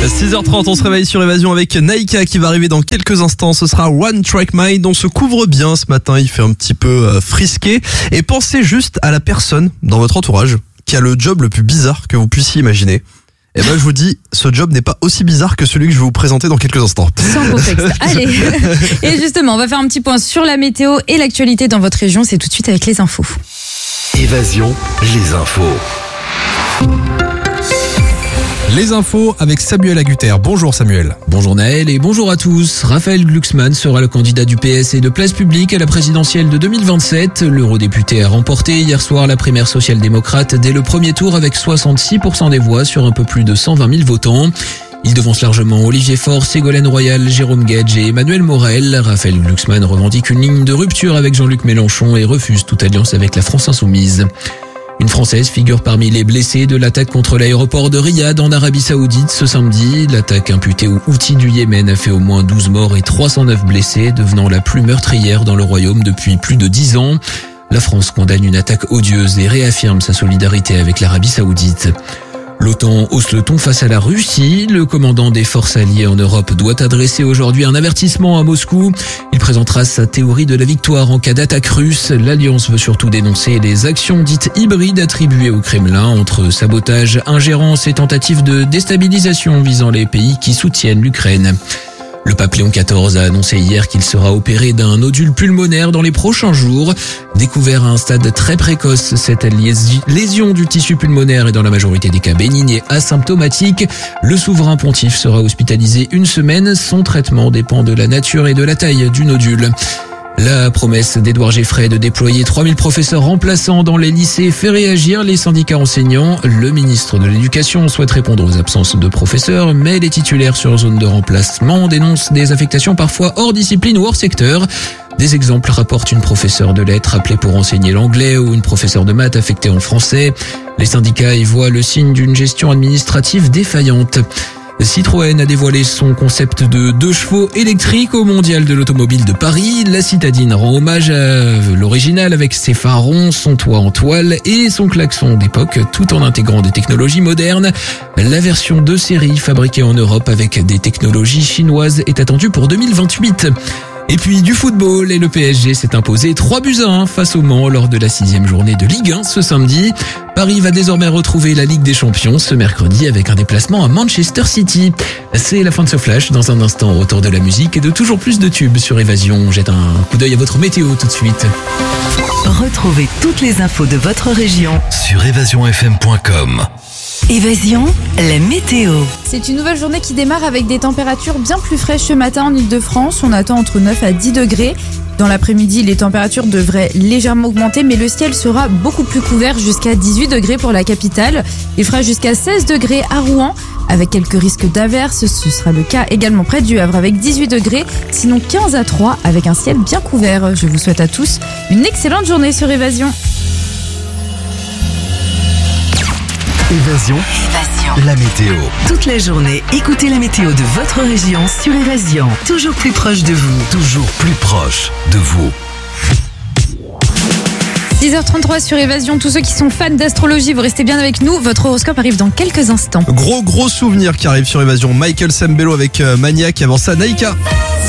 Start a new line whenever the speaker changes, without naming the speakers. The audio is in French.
6h30, on se réveille sur Évasion avec Naïka qui va arriver dans quelques instants. Ce sera One Track Mind. On se couvre bien ce matin, il fait un petit peu frisqué. Et pensez juste à la personne dans votre entourage qui a le job le plus bizarre que vous puissiez imaginer. Et ben je vous dis, ce job n'est pas aussi bizarre que celui que je vais vous présenter dans quelques instants.
Sans contexte. Allez. Et justement, on va faire un petit point sur la météo et l'actualité dans votre région. C'est tout de suite avec les infos.
Évasion, les infos.
Les infos avec Samuel Agutter. Bonjour Samuel.
Bonjour Naël et bonjour à tous. Raphaël Glucksmann sera le candidat du PS et de Place Publique à la présidentielle de 2027. L'eurodéputé a remporté hier soir la primaire social-démocrate dès le premier tour avec 66% des voix sur un peu plus de 120 000 votants. Il devance largement Olivier Faure, Ségolène Royal, Jérôme Guedj et Emmanuel Morel. Raphaël Glucksmann revendique une ligne de rupture avec Jean-Luc Mélenchon et refuse toute alliance avec la France insoumise. Une Française figure parmi les blessés de l'attaque contre l'aéroport de Riyad en Arabie Saoudite ce samedi. L'attaque imputée aux Houthis du Yémen a fait au moins 12 morts et 309 blessés, devenant la plus meurtrière dans le royaume depuis plus de 10 ans. La France condamne une attaque odieuse et réaffirme sa solidarité avec l'Arabie Saoudite. L'OTAN hausse le ton face à la Russie. Le commandant des forces alliées en Europe doit adresser aujourd'hui un avertissement à Moscou. Il présentera sa théorie de la victoire en cas d'attaque russe. L'Alliance veut surtout dénoncer les actions dites hybrides attribuées au Kremlin entre sabotage, ingérence et tentatives de déstabilisation visant les pays qui soutiennent l'Ukraine. Le pape Léon XIV a annoncé hier qu'il sera opéré d'un nodule pulmonaire dans les prochains jours. Découvert à un stade très précoce, cette lésion du tissu pulmonaire est dans la majorité des cas bénigne et asymptomatique. Le souverain pontife sera hospitalisé une semaine. Son traitement dépend de la nature et de la taille du nodule. La promesse d'Édouard Geffray de déployer 3000 professeurs remplaçants dans les lycées fait réagir les syndicats enseignants. Le ministre de l'Éducation souhaite répondre aux absences de professeurs, mais les titulaires sur zone de remplacement dénoncent des affectations parfois hors discipline ou hors secteur. Des exemples rapportent une professeure de lettres appelée pour enseigner l'anglais ou une professeure de maths affectée en français. Les syndicats y voient le signe d'une gestion administrative défaillante. Citroën a dévoilé son concept de 2 chevaux électriques au Mondial de l'Automobile de Paris. La citadine rend hommage à l'original avec ses phares ronds, son toit en toile et son klaxon d'époque tout en intégrant des technologies modernes. La version de série fabriquée en Europe avec des technologies chinoises est attendue pour 2028. Et puis du football, et le PSG s'est imposé 3-1 face au Mans lors de la 6e journée de Ligue 1 ce samedi. Paris va désormais retrouver la Ligue des Champions ce mercredi avec un déplacement à Manchester City. C'est la fin de ce flash. Dans un instant, retour de la musique et de toujours plus de tubes sur Évasion. On jette un coup d'œil à votre météo tout de suite.
Retrouvez toutes les infos de votre région
Sur évasionfm.com.
Évasion, la météo.
C'est une nouvelle journée qui démarre avec des températures bien plus fraîches ce matin en Ile-de-France. On attend entre 9 à 10 degrés. Dans l'après-midi, les températures devraient légèrement augmenter, mais le ciel sera beaucoup plus couvert jusqu'à 18 degrés pour la capitale. Il fera jusqu'à 16 degrés à Rouen, avec quelques risques d'averses. Ce sera le cas également près du Havre avec 18 degrés, sinon 15 à 3 avec un ciel bien couvert. Je vous souhaite à tous une excellente journée sur Évasion.
Évasion, la météo.
Toute la journée, écoutez la météo de votre région sur Évasion. Toujours plus proche de vous.
Toujours plus proche de vous.
6h33 sur Évasion. Tous ceux qui sont fans d'astrologie, vous restez bien avec nous. Votre horoscope arrive dans quelques instants.
Gros souvenir qui arrive sur Évasion. Michael Sembello avec Maniac. Avant ça, Naïka.